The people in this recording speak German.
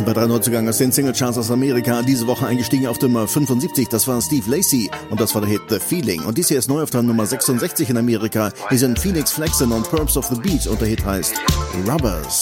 bei 3 Neuzugängen aus den Singlecharts aus Amerika. Diese Woche eingestiegen auf Nummer 75, das war Steve Lacy und das war der Hit The Feeling. Und dies hier ist neu auf der Nummer 66 in Amerika. Hier sind Phoenix Flexen und Perps of the Beach und der Hit heißt Rubbers.